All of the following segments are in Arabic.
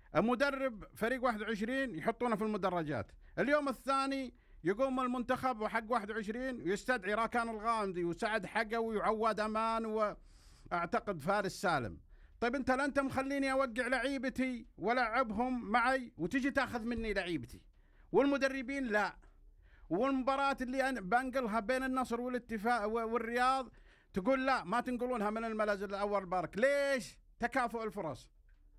مدرب فريق 21 يحطونه في المدرجات، اليوم الثاني يقوم المنتخب وحق 21 ويستدعي راكان الغامدي وسعد حقوي وعواد امان واعتقد فارس سالم. طيب انت لا انت مخليني اوقع لعيبتي والعبهم معي وتجي تاخذ مني لعيبتي، والمدربين لا، والمباراة اللي أنا بنقلها بين النصر والاتفاق والرياض تقول لا ما تنقلونها من الملاذ الأول بارك. ليش؟ تكافؤ الفرص.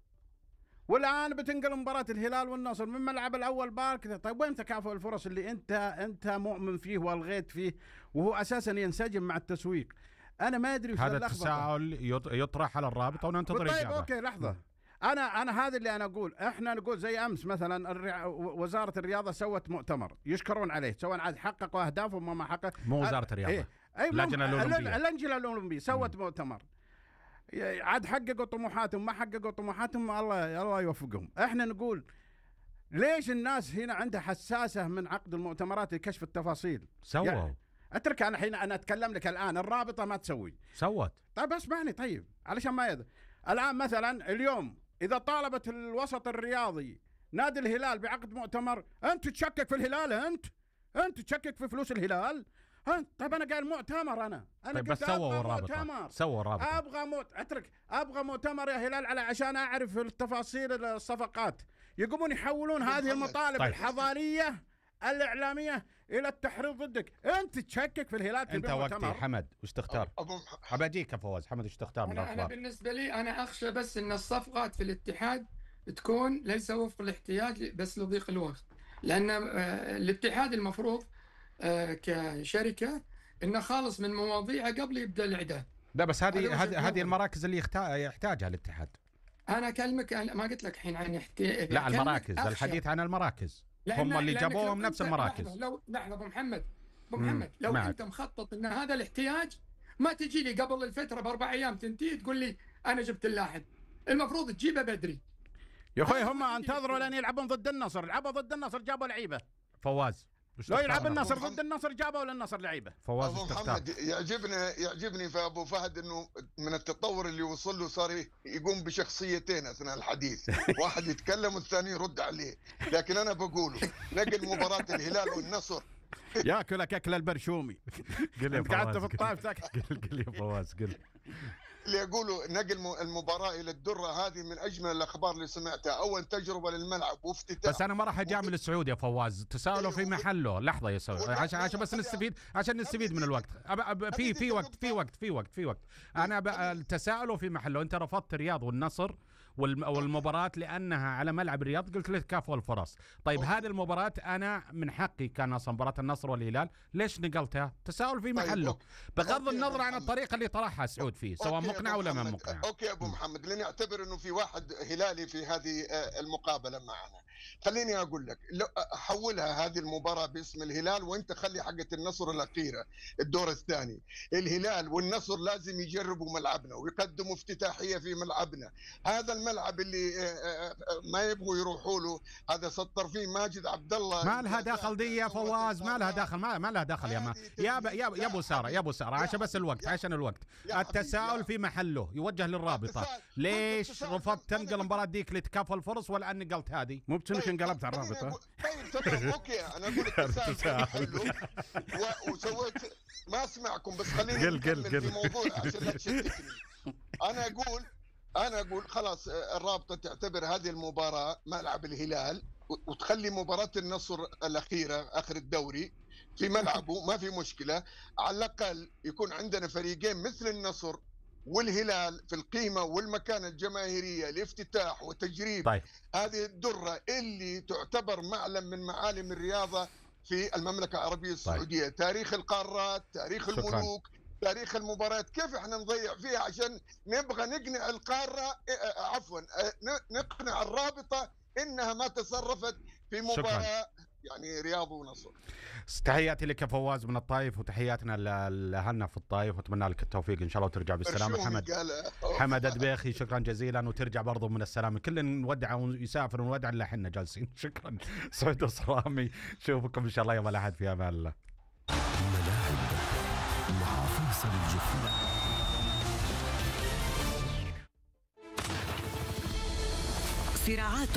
والآن بتنقل مباراة الهلال والنصر من ملعب الأول بارك. طيب وين تكافؤ الفرص اللي أنت مؤمن فيه والغيت فيه وهو أساسا ينسجم مع التسويق؟ أنا ما أدري وش هذا التساؤل يطرح على الرابطة وننتظر إجابة. طيب أوكي لحظة، أنا هذا اللي أنا أقول. إحنا نقول زي أمس مثلا وزارة الرياضة سوت مؤتمر يشكرون عليه، سواء عاد حققوا أهدافهم وما حقق. مو وزارة الرياضة، اللجنة الأولمبية سوت مؤتمر، عاد حققوا طموحاتهم ما حققوا طموحاتهم الله يوفقهم. إحنا نقول ليش الناس هنا عندها حساسة من عقد المؤتمرات لكشف التفاصيل؟ سووا اترك أنا أتكلم لك الآن. الرابطة ما تسوي، سوت. طيب اسمعني طيب علشان ما يذ. الآن مثلا اليوم إذا طالبت الوسط الرياضي نادي الهلال بعقد مؤتمر، أنت تشكك في الهلال، أنت تشكك في فلوس الهلال. طيب أنا قال مؤتمر، أنا طيب بس سووا الرابطة، أبغى مؤتمر يا هلال على عشان أعرف التفاصيل الصفقات. يقومون يحولون هذه المطالب الحضارية الإعلامية إلى التحريض ضدك. أنت تشكك في الهلال. أنت وقتي حمد وش تختار؟ أبجيك فواز. حمد وش تختار من الأخبار؟ أنا بالنسبة لي أنا أخشى بس أن الصفقات في الاتحاد تكون ليس وفق الاحتياج بس لضيق الوقت، لأن الاتحاد المفروض كشركة إنه خالص من مواضيعه قبل يبدأ الإعداد. لا بس هذه المراكز اللي يحتاجها الاتحاد. أنا أكلمك، ما قلت لك الحين عن احتياج. لا المراكز، الحديث عن المراكز، هم اللي جابوهم نفس المراكز. لحظة أبو محمد، لو أنت مخطط إن هذا الاحتياج ما تجي لي قبل الفترة ب4 أيام تنتهي تقول لي أنا جبت اللاعب، المفروض تجيبه بدري يا أخوي. هم انتظروا لين يلعبون ضد النصر، لعبوا ضد النصر جابوا لعيبة. فواز لو يلعب النصر ضد النصر جابوا للنصر لعيبة. فواز أبو محمد يعجبني في أبو فهد إنه من التطور اللي وصل له صار يقوم بشخصيتين أثناء الحديث، واحد يتكلم والثاني يرد عليه. لكن أنا بقوله نقل مباراة الهلال والنصر ياكلك أكل البرشومي. قل قعدت في الطائف قل يا فواز قل. اللي يقولوا نقل المباراة إلى الدرة هذه من أجمل الأخبار اللي سمعتها. أول تجربة للملعب وافتتاح. بس أنا ما راح أجامل السعود يا فواز، تساؤله في محله. لحظة يا سعود عشان بس نستفيد من الوقت. في وقت. أنا تساؤله في محله. أنت رفضت الرياض والنصر والمباراة لأنها على ملعب الرياض، قلت لك كافؤ الفرص. طيب هذه المباراة أنا من حقي كان أصلا مباراة النصر والهلال، ليش نقلتها؟ تساؤل في محله بغض النظر عن الطريقة اللي طرحها سعود فيه، سواء مقنع ولا ما مقنع. أوكي أبو محمد، لنعتبر أنه في واحد هلالي في هذه المقابلة معنا. خليني أقول لك، حولها هذه المباراة باسم الهلال، وأنت خلي حقة النصر الأخيرة الدور الثاني. الهلال والنصر لازم يجربوا ملعبنا ويقدموا افتتاحية في ملعبنا. هذا الملعب اللي ما يبغوا يروحوا له، هذا سطر فيه ماجد عبد الله. ما لها دخل دي يا فواز، ما لها دخل يا ابو ساره عشان بس الوقت، التساؤل في محله يوجه للرابطه. ليش رفضت تنقل المباراه ديك لتكافؤ الفرص ولا ان نقلت هذه؟ مو بتنك انقلبت على الرابطه. طيب تمام اوكي، انا اقول التساؤل في محله وسويت ما اسمعكم، بس خليني نكمل في موضوع عشان لا تشتتني. انا اقول خلاص الرابطه تعتبر هذه المباراه ملعب الهلال وتخلي مباراه النصر الاخيره اخر الدوري في ملعبه، ما في مشكله. على الاقل يكون عندنا فريقين مثل النصر والهلال في القيمه والمكانه الجماهيريه لافتتاح وتجريب. طيب. هذه الدره اللي تعتبر معلم من معالم الرياضه في المملكه العربيه السعوديه. طيب. تاريخ القارات، تاريخ الملوك، تاريخ المباريات، كيف احنا نضيع فيها عشان نبغى نقنع القارة نقنع الرابطة انها ما تصرفت في مباراة يعني رياض ونصر. تحياتي لك يا فواز من الطائف، وتحياتنا لأهلنا في الطائف، واتمنى لك التوفيق ان شاء الله وترجع بالسلامة. حمد الدبيخي شكرا جزيلا، وترجع برضو من السلامة. كل نودع ويسافر ونودع الا احنا جالسين. شكرا سعود الصرامي، شوفكم ان شاء الله يوم الاحد في امان الله. مع فيصل الجفري. صراعات